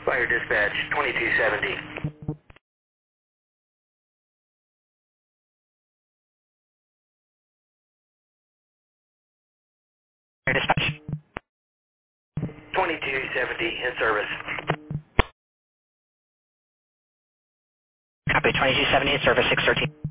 Fire dispatch, 2270. Fire dispatch. 2270 in service. Copy, 2270 in service, 613.